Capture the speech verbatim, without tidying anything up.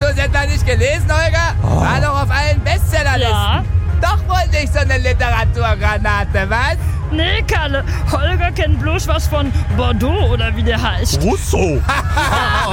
du es etwa nicht gelesen, Holger? Oh. War doch auf allen Bestsellerlisten. Ja. Doch wohl nicht so eine Literaturgranate, was? Nee, Kalle, Holger kennt bloß was von Bordeaux oder wie der heißt. Russo.